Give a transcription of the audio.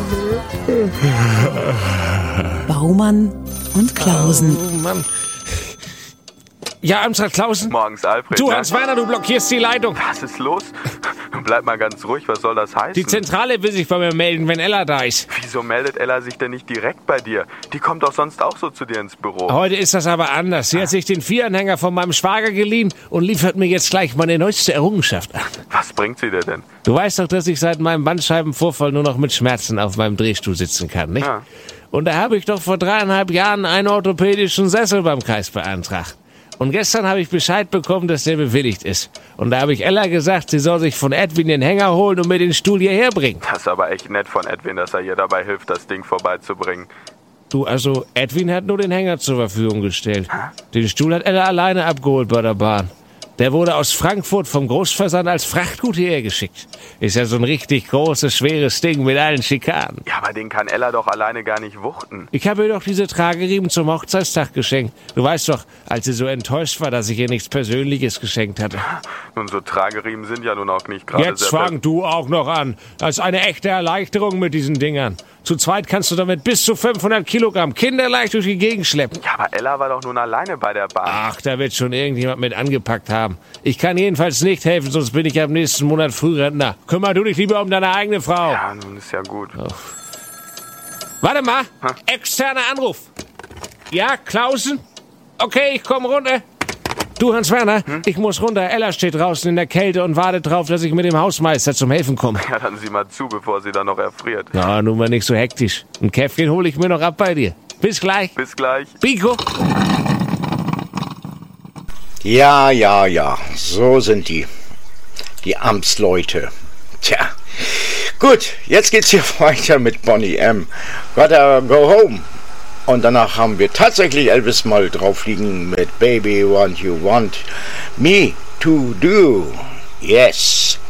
Baumann und Klausen. Oh Mann. Ja, Amstrad Klausen? Morgens, Alfred. Du, Hans-Werner, du blockierst die Leitung. Was ist los? Bleib mal ganz ruhig, was soll das heißen? Die Zentrale will sich bei mir melden, wenn Ella da ist. Wieso meldet Ella sich denn nicht direkt bei dir? Die kommt doch sonst auch so zu dir ins Büro. Heute ist das aber anders. Sie hat sich den Vieranhänger von meinem Schwager geliehen und liefert mir jetzt gleich meine neueste Errungenschaft an. Was bringt sie dir denn? Du weißt doch, dass ich seit meinem Bandscheibenvorfall nur noch mit Schmerzen auf meinem Drehstuhl sitzen kann, nicht? Ja. Und da habe ich doch vor 3,5 Jahren einen orthopädischen Sessel beim Kreis beantragt. Und gestern habe ich Bescheid bekommen, dass der bewilligt ist. Und da habe ich Ella gesagt, sie soll sich von Edwin den Hänger holen und mir den Stuhl hierher bringen. Das ist aber echt nett von Edwin, dass er ihr dabei hilft, das Ding vorbeizubringen. Du, also Edwin hat nur den Hänger zur Verfügung gestellt. Den Stuhl hat Ella alleine abgeholt bei der Bahn. Der wurde aus Frankfurt vom Großversand als Frachtgut hierher geschickt. Ist ja so ein richtig großes, schweres Ding mit allen Schikanen. Ja, aber den kann Ella doch alleine gar nicht wuchten. Ich habe ihr doch diese Trageriemen zum Hochzeitstag geschenkt. Du weißt doch, als sie so enttäuscht war, dass ich ihr nichts Persönliches geschenkt hatte. Nun, so Trageriemen sind ja nun auch nicht gerade Jetzt fang du auch noch an. Das ist eine echte Erleichterung mit diesen Dingern. Zu zweit kannst du damit bis zu 500 Kilogramm kinderleicht durch die Gegend schleppen. Ja, aber Ella war doch nun alleine bei der Bahn. Ach, da wird schon irgendjemand mit angepackt haben. Ich kann jedenfalls nicht helfen, sonst bin ich ab nächsten Monat Frührentner. Kümmer du dich lieber um deine eigene Frau. Ja, nun ist ja gut. Oh. Warte mal. Externer Anruf. Ja, Klausen? Okay, ich komme runter. Du, Hans-Werner, ich muss runter. Ella steht draußen in der Kälte und wartet drauf, dass ich mit dem Hausmeister zum Helfen komme. Ja, dann sieh mal zu, bevor sie dann noch erfriert. Ja, nun mal nicht so hektisch. Ein Käffchen hole ich mir noch ab bei dir. Bis gleich. Bis gleich. Biko. Ja, so sind die Amtsleute. Tja, gut, jetzt geht's hier weiter mit Boney M. Gotta go home. Und danach haben wir tatsächlich Elvis mal drauf liegen mit Baby Want You Want Me to Do. Yes.